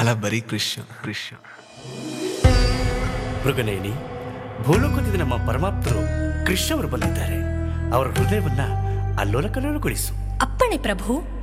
ಎಲ್ಲ ಬರೀ ಕೃಷ್ಣ ಕೃಷ್ಣ. ಮೃಗನೇನಿ, ಭೂಲೋಕದಿಂದ ನಮ್ಮ ಪರಮಾಪ್ತರು ಕೃಷ್ಣ ಅವರು ಬಂದಿದ್ದಾರೆ. ಅವರ ಹೃದಯವನ್ನ ಅಲ್ಲೋಲ ಕಲ್ಲೋಲಗೊಳಿಸು. ಅಪ್ಪಣೆ ಪ್ರಭು.